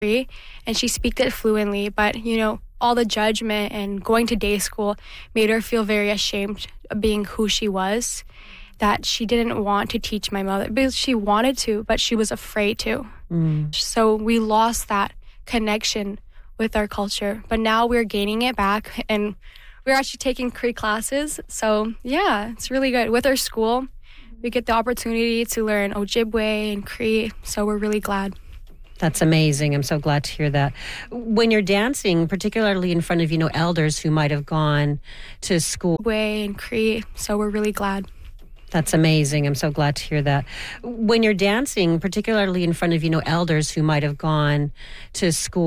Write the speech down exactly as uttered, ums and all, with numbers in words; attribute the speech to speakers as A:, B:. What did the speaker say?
A: and she speaks it fluently, but, you know, all the judgment and going to day school made her feel very ashamed of being who she was, that she didn't want to teach my mother because she wanted to, but she was afraid to. Mm. So we lost that connection with our culture, but now we're gaining it back, and we're actually taking Cree classes. So yeah, it's really good. With our school, we get the opportunity to learn Ojibwe and Cree, so we're really glad.
B: That's amazing. I'm so glad to hear that. When you're dancing, particularly in front of, you know, elders who might have gone to school.
A: Way and Cree, so we're really glad.
B: That's amazing. I'm so glad to hear that. When you're dancing, particularly in front of, you know, elders who might have gone to school.